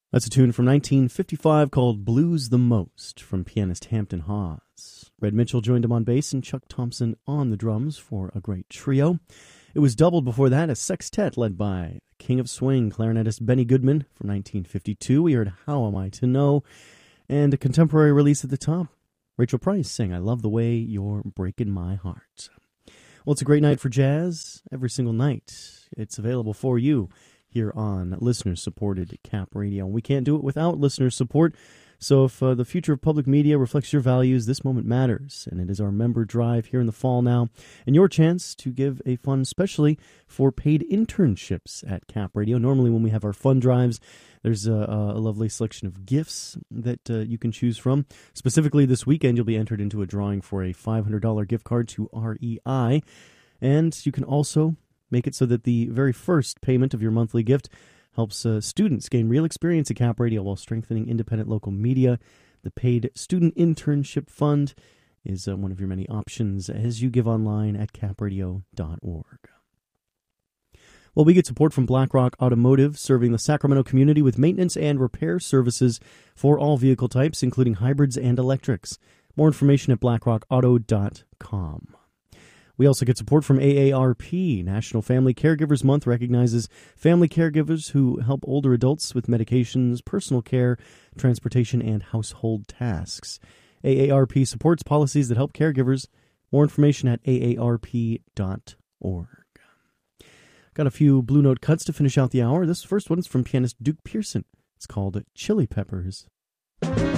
That's a tune from 1955 called Blues the Most from pianist Hampton Hawes. Red Mitchell joined him on bass and Chuck Thompson on the drums for a great trio. It was doubled before that, a sextet led by King of Swing clarinetist Benny Goodman from 1952. We heard How Am I to Know, and a contemporary release at the top. Rachel Price sang I Love the Way You're Breaking My Heart. Well, it's a great night for jazz every single night. It's available for you here on listener-supported Cap Radio. We can't do it without listener support, so if the future of public media reflects your values, this moment matters, and it is our member drive here in the fall now, and your chance to give a fund especially for paid internships at Cap Radio. Normally when we have our fund drives, there's a lovely selection of gifts that you can choose from. Specifically this weekend, you'll be entered into a drawing for a $500 gift card to REI, and you can also make it so that the very first payment of your monthly gift helps students gain real experience at Cap Radio while strengthening independent local media. The Paid Student Internship Fund is one of your many options as you give online at capradio.org. Well, we get support from BlackRock Automotive, serving the Sacramento community with maintenance and repair services for all vehicle types, including hybrids and electrics. More information at blackrockauto.com. We also get support from AARP. National Family Caregivers Month recognizes family caregivers who help older adults with medications, personal care, transportation, and household tasks. AARP supports policies that help caregivers. More information at aarp.org. Got a few Blue Note cuts to finish out the hour. This first one is from pianist Duke Pearson. It's called Chili Peppers.